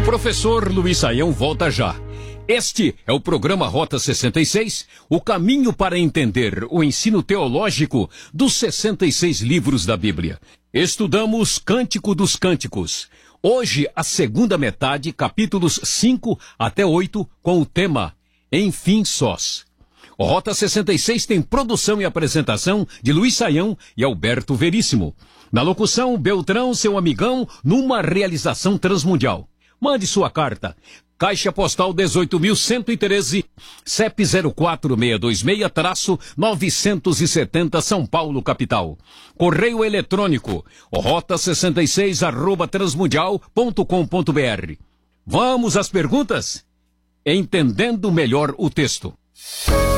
Professor Luiz Saião volta já. Este é o programa Rota 66, o caminho para entender o ensino teológico dos 66 livros da Bíblia. Estudamos Cântico dos Cânticos. Hoje, a segunda metade, capítulos 5 até 8, com o tema Enfim Sós. O Rota 66 tem produção e apresentação de Luiz Saião e Alberto Veríssimo. Na locução, Beltrão, seu amigão, numa realização transmundial. Mande sua carta. Caixa Postal 18.113, CEP 04626-970 São Paulo, capital. Correio eletrônico, rota66@transmundial.com.br. Vamos às perguntas? Entendendo melhor o texto.